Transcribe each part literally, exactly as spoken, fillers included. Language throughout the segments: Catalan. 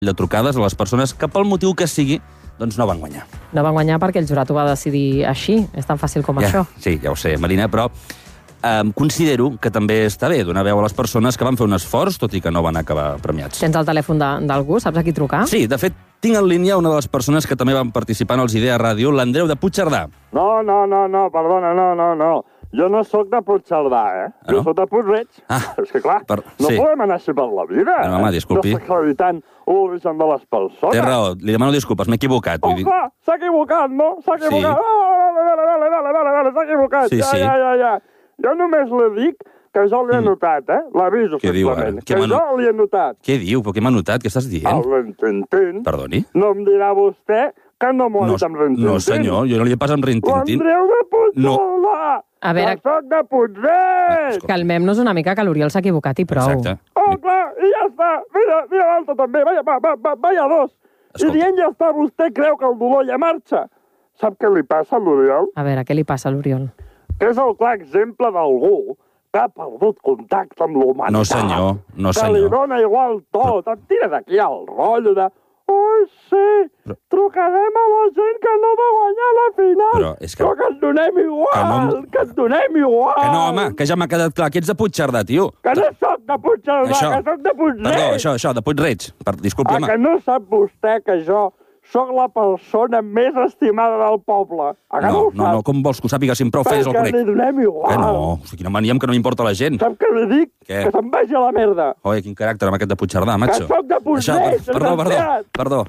de trucades a les persones que pel motiu que sigui doncs no van guanyar. No van guanyar perquè el jurat ho va decidir així. És tan fàcil com ja, això. Sí, ja ho sé, Marina, però eh, considero que també està bé donar veu a les persones que van fer un esforç, tot i que no van acabar premiats. Tens el telèfon de- d'algú? Saps a qui trucar? Sí, de fet, tinc en línia una de les persones que també van participar en els Idea Ràdio, l'Andreu de Puigcerdà. No, no, no, no, perdona, no, no, no. Jo no sóc de Puigcerdà, eh? Ah, no? Jo sóc de Puig-reig. Ah, és que, clar, per... no sí. podem anar així per la vida. No, home, disculpi. No s'acreditant l'origen de les persones. Té raó, li demano disculpes, m'he equivocat. Oh, Vull dir... clar, s'ha equivocat, no? S'ha Sí. equivocat. Ah, vale, vale, vale, vale, vale, vale, s'ha equivocat. Sí, ja, sí. ja, ja, ja. Jo només li dic que jo l'he notat, eh? L'aviso, Què diu ara? simplement. Què Que m'ha jo l'hi he notat. Què diu? Però què m'ha notat? Què estàs dient? El rintintín. Perdoni? No em dirà vostè que no m'ho ha No, dit amb rintintín. no, senyor, jo no li he pas amb rintintín. L'Andreu de Puigcerdà! A veure- Que soc de Puig-reig! Calmem-nos una mica, que l'Oriol s'ha equivocat i prou. Exacte. Oh, clar, i ja està. Mira, mira l'altre també. Vaya, va, va, va, vaya dos. Escolta. I dient ja està, vostè creu que el dolor ja marxa. Sap què li passa a l'Oriol? A veure, què li passa a l'Oriol? Que és el clar exemple d'algú que ha perdut contacte amb l'humanitat. No, senyor, no, Que senyor. li dona igual tot. Et tira d'aquí el rotllo de... Oh, sí, Però- trucarem a la gent que no va guanyar la final. Però és que- Però que ens donem igual, Que que, no- que ens donem igual. Que no, home, que ja m'ha quedat clar que ets de Puigcerdà, tio. Que no soc de Puigcerdà, Això. que soc de Puig-reig. Perdó, això, això, de Puig-reig. Per... Disculpi, Ah, home. que no sap vostè que jo sóc la persona més estimada del poble? Ah, que no, No, ho no, sap? no, com vols que ho sàpigues si em prou feies el Perquè li conec? donem igual. Que no, o sigui, quina mania que no m'importa la gent. Sap què li dic? Què? Que se'n vagi a la merda. Oi, quin caràcter amb aquest de Puigcerdà, macho. soc de Puig-reig, Això, per- Perdó, perdó, desgraciat. perdó.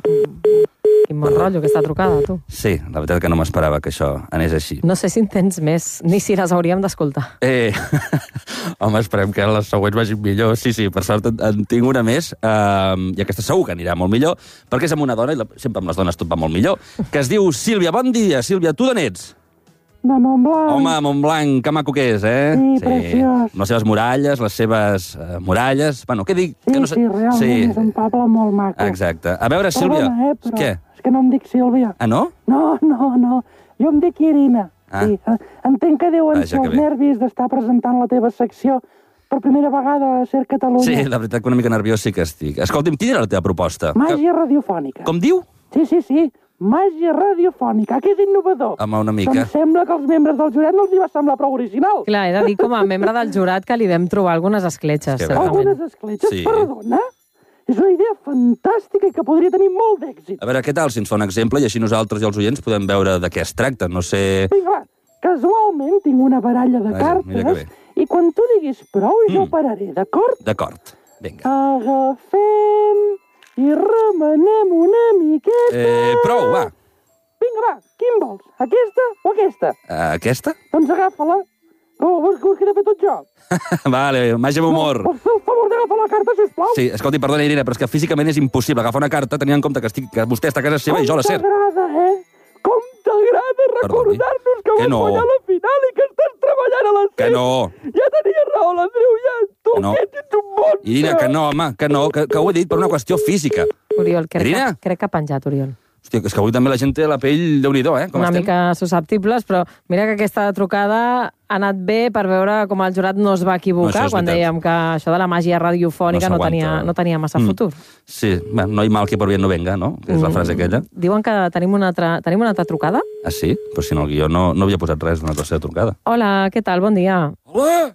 Quin bon rotllo, aquesta trucada, tu. Sí, la veritat que no m'esperava que això anés així. No sé si en tens més, ni si les hauríem d'escoltar. Eh, home, esperem que les següents vagin millor. Sí, sí, per sort en, en tinc una més, eh, i aquesta segur que anirà molt millor, perquè és amb una dona, i la, sempre amb les dones tot va molt millor, que es diu Sílvia. Bon dia, Sílvia, tu d'on ets? De Montblanc. Home, Montblanc, que maco que és, eh? Sí, preciós. Les seves muralles, les seves uh, muralles... Bueno, què dic? Sí, que no sé... sí, realment és un poble molt maco. Exacte. A veure, Sílvia... Perdona, eh, però Què? és que no em dic Sílvia. Ah, no? No, no, no. Jo em dic Irina. Ah. Sí. eh, Entenc que deuen Vaja, ser que els bé. nervis d'estar presentant la teva secció per primera vegada a Ser Catalunya. Sí, la veritat que una mica nerviós sí que estic. Escolta'm, quina era la teva proposta? Màgia radiofònica. Com diu? Sí, sí, sí. Màgia radiofònica, que és innovador. Home, una mica. Que em sembla que als membres del jurat no els hi va semblar prou original. Clar, he de dir com a membre del jurat que li vam trobar algunes escletxes, És que certament. Algunes escletxes, Sí. perdona. És una idea fantàstica i que podria tenir molt d'èxit. A veure, què tal si ens fa un exemple i així nosaltres i els oients podem veure de què es tracta? No sé... Vinga, va. Casualment tinc una baralla de Vaja, mira que cartes i quan tu diguis prou jo Mm. pararé, d'acord? D'acord, vinga. Agafem i remenem una miqueta. Eh, prou, va. Vinga, va, quin vols? Aquesta o aquesta? Uh, aquesta? Doncs agafa-la. Oh, vols vols que he de fer tot jo? Vale, màgia amb humor. Vols fer el favor d'agafar la carta, sisplau? Sí, escolti, perdona, Irina, però és que físicament és impossible agafar una carta tenint en compte que, estic, que vostè està a casa seva i jo a la Com ser. t'agrada, eh? Com t'agrada recordar-nos que Que vas no. guanyar la final i que estàs treballant a la Que no. Ja tenia raó, l'Andreu, ja. Tu Que no. que ets un bon... Irina, que no, home, que no, que, que ho he dit per una qüestió física. Oriol, crec que, Irina? crec que ha penjat, Oriol. Hòstia, és que avui també la gent té la pell déu-n'hi-do, eh? Com Una estem? mica susceptibles, però mira que aquesta trucada ha anat bé per veure com el jurat no es va No, equivocar això és quan veritat. dèiem que això de la màgia radiofònica no, No tenia, s'aguanta. no tenia massa Mm. futur. Sí, bueno, no hi mal que por bien no venga, no? Que és la frase aquella. Diuen que tenim una altra, tenim una altra trucada. Ah, sí? Però si no, el guió no, no havia posat res d'una tercera trucada. Hola, què tal? Bon dia. Hola!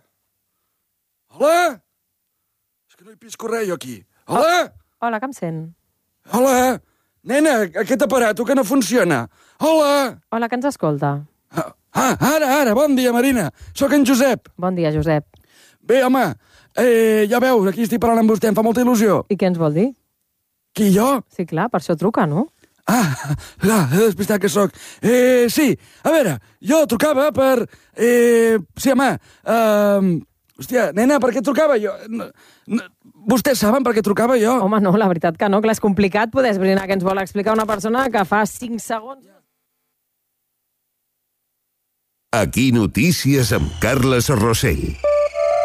Hola! És que no hi pisco res, jo, aquí. Hola! Hola, que em sent? Hola! Nena, aquest aparato que no funciona. Hola! Hola, que ens escolta? Ah, ara, ara, bon dia, Marina. Sóc en Josep. Bon dia, Josep. Bé, home, eh, ja veus, aquí estic parlant amb vostè, em fa molta il·lusió. I què ens vol dir? Qui, jo? Sí, clar, per això truca, no? Ah, clar, he despistat que sóc. Eh, sí, a veure, jo trucava per... Eh, sí, home, eh, hòstia, nena, per què trucava jo? No, no, vostès saben per què trucava jo? Home, no, la veritat que no, clar, és complicat poder esbrinar què ens vol explicar una persona que fa cinc segons... Aquí Notícies amb Carles Rossell.